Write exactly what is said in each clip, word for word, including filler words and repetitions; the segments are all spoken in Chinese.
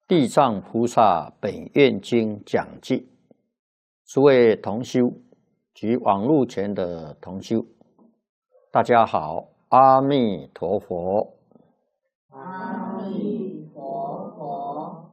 地藏菩萨本愿经讲记，诸位同修及网络前的同修，大家好，阿弥陀佛。 阿弥陀佛。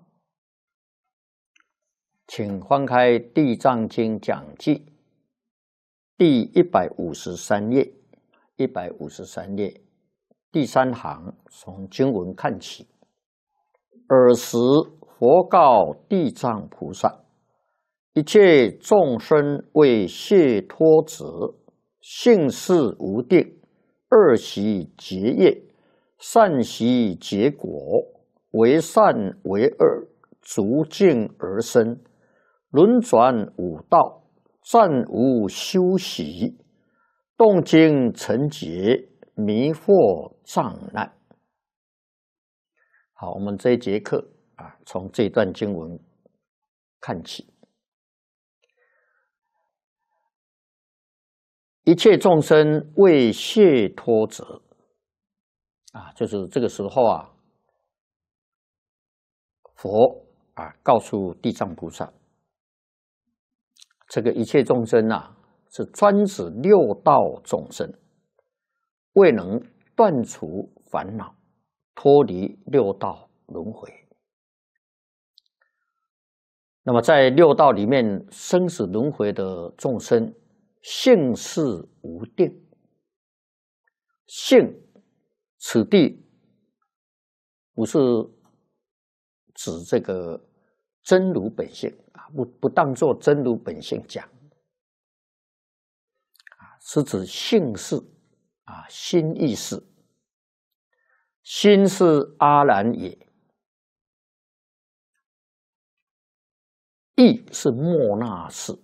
请翻开《地藏经讲记》第一百五十三页，一百五十三页第三行，从经文看起。尔时佛告地藏菩萨：一切众生为解脱者，性事无定，恶习结业，善习结果，为善为恶，逐境而生，轮转五道，暂无休息，动经成劫，迷惑障难。好，我们这一节课啊，从这段经文看起。一切众生为解脱者，啊，就是这个时候啊，佛啊告诉地藏菩萨，这个一切众生啊，是专指六道众生，未能断除烦恼，脱离六道轮回。那么在六道里面，生死轮回的众生，性事无定。性，此地不是指这个真如本性啊，不不当作真如本性讲啊，是指性事啊，心意识。心是阿然也，意是莫那识，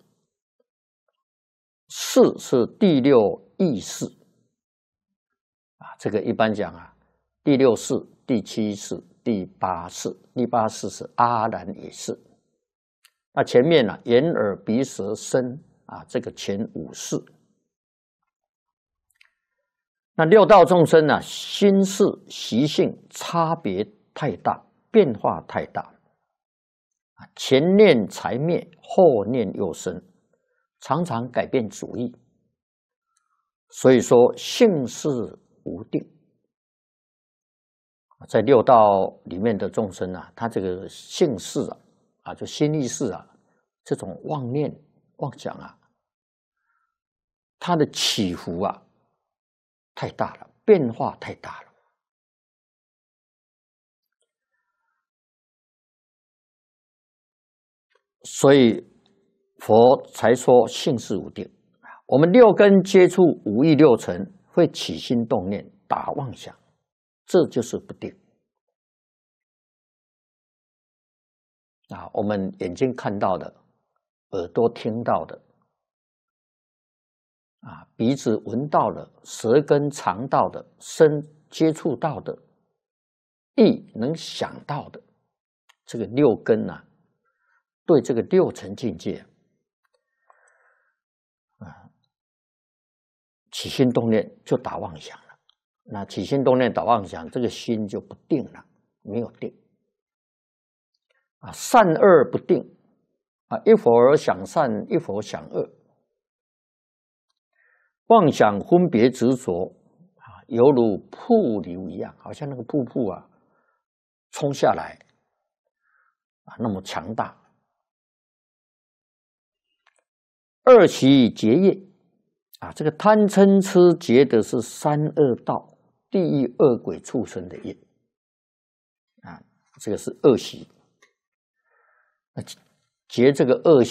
识是第六意识啊。这个一般讲啊，第六识、第七识、第八识，第八识是阿然也识。那前面呢、啊，眼耳鼻舌身啊，这个前五识。那六道众生呢、啊，心事习性差别太大，变化太大啊，前念才灭，后念又生，常常改变主意。所以说性事无定。在六道里面的众生啊，他这个性事啊，啊，就心意识啊，这种妄念妄想啊，它的起伏啊太大了，变化太大了。所以佛才说性事无定。我们六根接触五欲六尘，会起心动念，打妄想，这就是不定啊。我们眼睛看到的，耳朵听到的啊，鼻子闻到的，舌根尝到的，身接触到的，意能想到的，这个六根啊，对这个六尘境界啊，起心动念就打妄想了。那起心动念打妄想，这个心就不定了，没有定啊，善恶不定啊，一会儿想善，一会儿想恶。妄想分别执着啊，犹如瀑流一样，好像那个瀑布啊，冲下来啊，那么强大。恶习结业啊，这个贪嗔痴结的是三恶道、地狱恶鬼畜生的业啊，这个是恶习。结这个恶